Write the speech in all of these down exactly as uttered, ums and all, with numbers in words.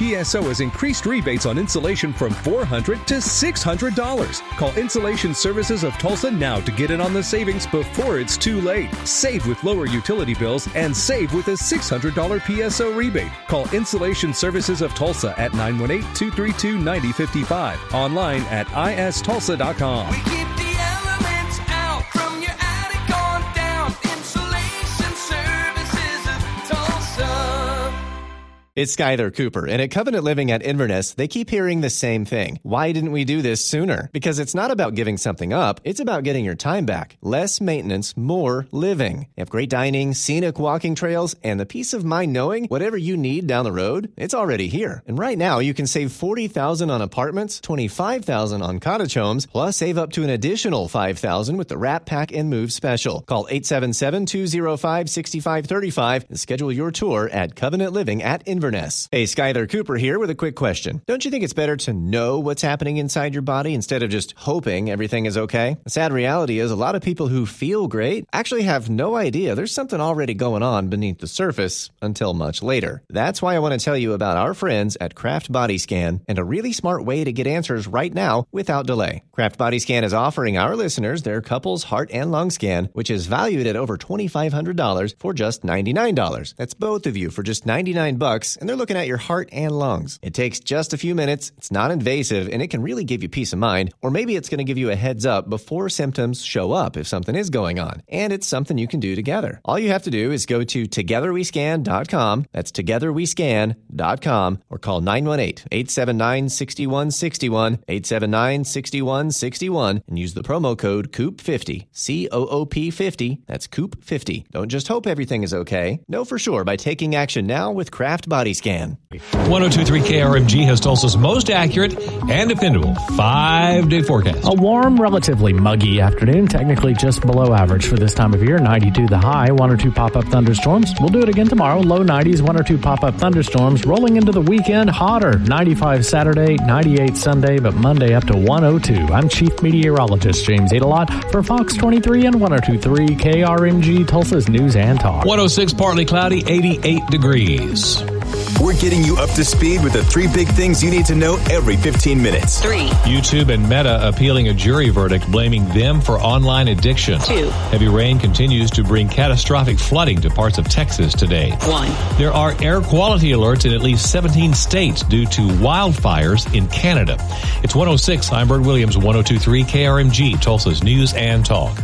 P S O has increased rebates on insulation from four hundred dollars to six hundred dollars. Call Insulation Services of Tulsa now to get in on the savings before it's too late. Save with lower utility bills and save with a six hundred dollars P S O rebate. Call Insulation Services of Tulsa at nine one eight, two three two, nine zero five five. Online at I S Tulsa dot com. We keep the elements out from your attic on down. Insulation Services of Tulsa. It's Skyler Cooper, and at Covenant Living at Inverness, they keep hearing the same thing. Why didn't we do this sooner? Because it's not about giving something up, it's about getting your time back. Less maintenance, more living. They have great dining, scenic walking trails, and the peace of mind knowing whatever you need down the road, it's already here. And right now, you can save forty thousand dollars on apartments, twenty-five thousand dollars on cottage homes, plus save up to an additional five thousand dollars with the Wrap, Pack, and Move special. Call eight seven seven, two zero five, six five three five and schedule your tour at Covenant Living at Inverness. Hey, Skyler Cooper here with a quick question. Don't you think it's better to know what's happening inside your body instead of just hoping everything is okay? The sad reality is a lot of people who feel great actually have no idea there's something already going on beneath the surface until much later. That's why I want to tell you about our friends at Craft Body Scan and a really smart way to get answers right now without delay. Craft Body Scan is offering our listeners their couple's heart and lung scan, which is valued at over twenty-five hundred dollars for just ninety-nine dollars. That's both of you for just ninety-nine bucks, and they're looking at your heart and lungs. It takes just a few minutes, it's not invasive, and it can really give you peace of mind, or maybe it's going to give you a heads up before symptoms show up if something is going on. And it's something you can do together. All you have to do is go to together we scan dot com, that's together we scan dot com, or call nine one eight, eight seven nine, six one six one, eight seven nine, six one six one, and use the promo code C O O P fifty, C O O P fifty, that's C O O P fifty. Don't just hope everything is okay. Know for sure by taking action now with Craft Body Scan. one oh two point three K R M G has Tulsa's most accurate and dependable five-day forecast. A warm, relatively muggy afternoon, technically just below average for this time of year. ninety-two the high, one or two pop-up thunderstorms. We'll do it again tomorrow. Low nineties, one or two pop-up thunderstorms. Rolling into the weekend, hotter. ninety-five Saturday, ninety-eight Sunday, but Monday up to one oh two. I'm Chief Meteorologist James Adelot for Fox twenty-three and one oh two point three K R M G, Tulsa's News and Talk. one oh six, partly cloudy, eighty-eight degrees. We're getting you up to speed with the three big things you need to know every fifteen minutes. Three. YouTube and Meta appealing a jury verdict blaming them for online addiction. Two. Heavy rain continues to bring catastrophic flooding to parts of Texas today. One. There are air quality alerts in at least seventeen states due to wildfires in Canada. It's one oh six. I'm Bert Williams, one oh two point three K R M G, Tulsa's News and Talk.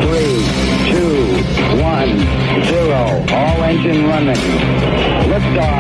Three, two, one, zero. All engine running. Liftoff.